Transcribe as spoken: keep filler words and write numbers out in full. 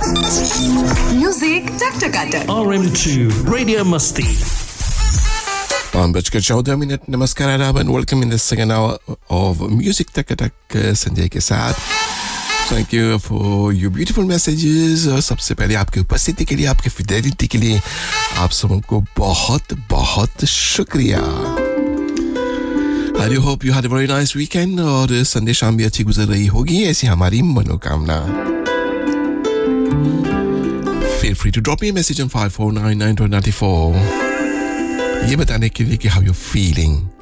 Music Tak Taka R M two Radio Musti. पाँच बजकर चौदह मिनट नमस्कार आदाब and welcome in the second hour of music तक तक संजय के साथ thank you for your beautiful messages और सबसे पहले आपकी उपस्थिति के लिए आपकी फिडेलिटी के लिए आप सबको बहुत बहुत शुक्रिया I hope you had a very nice weekend और संडे शाम भी अच्छी गुजर रही होगी ऐसी हमारी मनोकामना feel free to drop me a message on five four nine nine two nine four ये बताने के लिए कि हाउ यू फीलिंग